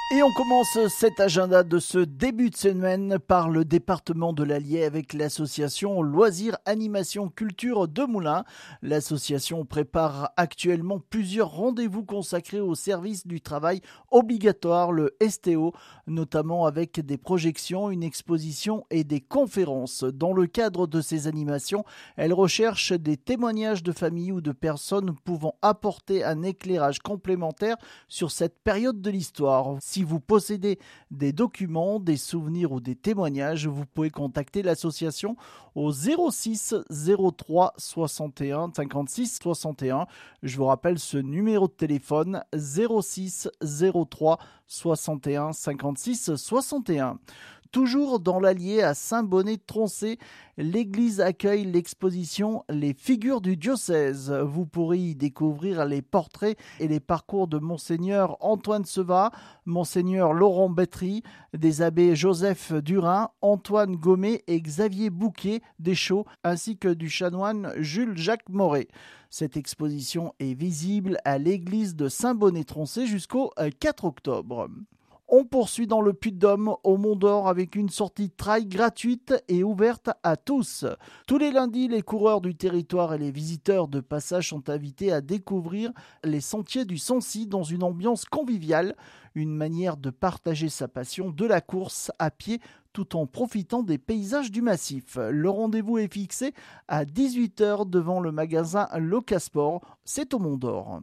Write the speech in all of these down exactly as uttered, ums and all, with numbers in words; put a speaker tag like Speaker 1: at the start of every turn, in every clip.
Speaker 1: Et on commence cet agenda de ce début de semaine par le département de l'Allier avec l'association Loisirs Animation Culture de Moulins. L'association prépare actuellement plusieurs rendez-vous consacrés au service du travail obligatoire, le S T O, notamment avec des projections, une exposition et des conférences. Dans le cadre de ces animations, elle recherche des témoignages de familles ou de personnes pouvant apporter un éclairage complémentaire sur cette période de l'histoire. Si vous possédez des documents, des souvenirs ou des témoignages, vous pouvez contacter l'association au zéro six zéro trois soixante et un cinquante-six soixante et un. Je vous rappelle ce numéro de téléphone zéro six zéro trois soixante et un cinquante-six soixante et un. Toujours dans l'Allier à Saint-Bonnet-Troncé, l'église accueille l'exposition Les figures du diocèse. Vous pourrez y découvrir les portraits et les parcours de Monseigneur Antoine Seva, Monseigneur Laurent Bettry, des abbés Joseph Durin, Antoine Gomet et Xavier Bouquier Deschaux, ainsi que du chanoine Jules-Jacques Moret. Cette exposition est visible à l'église de Saint-Bonnet-Troncé jusqu'au quatre octobre. On poursuit dans le Puy-de-Dôme au Mont-d'Or avec une sortie trail gratuite et ouverte à tous. Tous les lundis, les coureurs du territoire et les visiteurs de passage sont invités à découvrir les sentiers du Sancy dans une ambiance conviviale, une manière de partager sa passion de la course à pied tout en profitant des paysages du massif. Le rendez-vous est fixé à dix-huit heures devant le magasin Locasport, c'est au Mont-d'Or.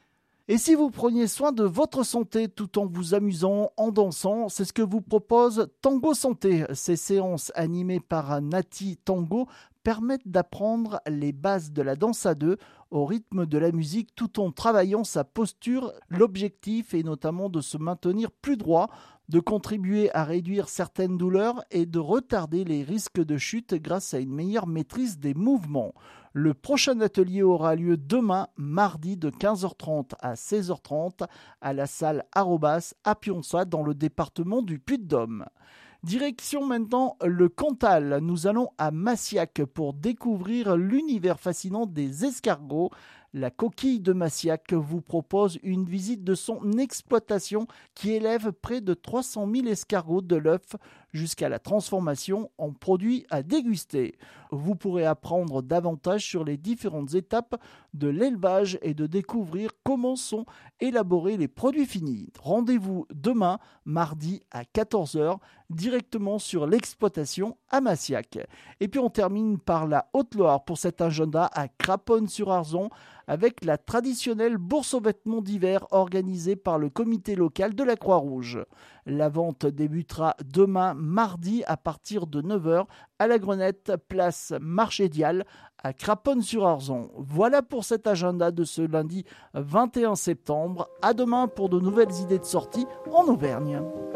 Speaker 1: Et si vous preniez soin de votre santé tout en vous amusant, en dansant, c'est ce que vous propose Tango Santé. Ces séances animées par Nati Tango permettent d'apprendre les bases de la danse à deux au rythme de la musique tout en travaillant sa posture. L'objectif est notamment de se maintenir plus droit, de contribuer à réduire certaines douleurs et de retarder les risques de chute grâce à une meilleure maîtrise des mouvements. Le prochain atelier aura lieu demain, mardi, de quinze heures trente à seize heures trente à la salle Arobas à Pionçat dans le département du Puy-de-Dôme. Direction maintenant le Cantal. Nous allons à Massiac pour découvrir l'univers fascinant des escargots. La coquille de Massiac vous propose une visite de son exploitation qui élève près de trois cent mille escargots de l'œuf jusqu'à la transformation en produits à déguster. Vous pourrez apprendre davantage sur les différentes étapes de l'élevage et de découvrir comment sont élaborés les produits finis. Rendez-vous demain, mardi à quatorze heures, directement sur l'exploitation à Massiac. Et puis on termine par la Haute-Loire pour cet agenda à Craponne-sur-Arzon avec la traditionnelle bourse aux vêtements d'hiver organisée par le comité local de la Croix-Rouge. La vente débutera demain mardi à partir de neuf heures à la Grenette, place Marché Dial à Craponne-sur-Arzon. Voilà pour cet agenda de ce lundi vingt et un septembre. À demain pour de nouvelles idées de sortie en Auvergne.